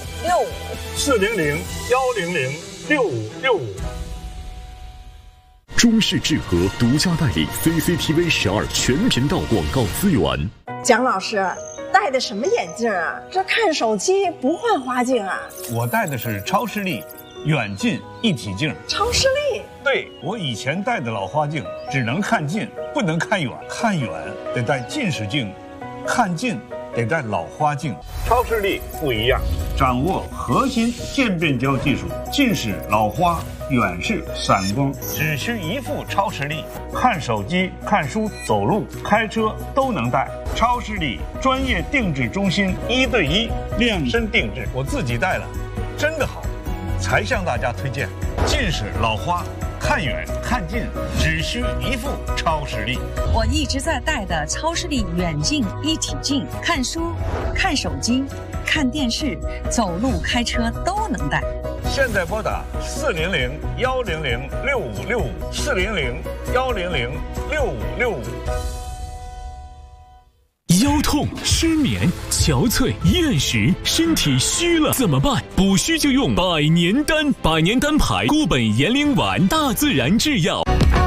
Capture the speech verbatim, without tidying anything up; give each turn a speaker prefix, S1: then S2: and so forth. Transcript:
S1: 六五
S2: 四零零幺零零六五六五。
S3: 中视智和独家代理 C C T V 十二全频道广告资源。
S1: 蒋老师戴的什么眼镜啊？这看手机不换花镜啊？
S2: 我戴的是超视力远近一体镜。
S1: 超视力？
S2: 对，我以前戴的老花镜只能看近，不能看远，看远得戴近视镜，看近得戴老花镜。超视力不一样，掌握核心渐变焦技术，近视、老花、远视、散光，只需一副超视力，看手机、看书、走路、开车都能戴。超视力专业定制中心，一对一量身定制，我自己戴了，真的好，才向大家推荐。近视、老花，看远看近只需一副超视力。
S4: 我一直在戴的超视力远近一体镜，看书、看手机、看电视、走路、开车都能戴。
S2: 现在拨打四零零幺零零六五六五，四零零幺零零六五六五。
S5: 腰痛、失眠、憔悴、厌食，身体虚了怎么办？补虚就用百年丹，百年丹牌固本延龄丸，大自然制药。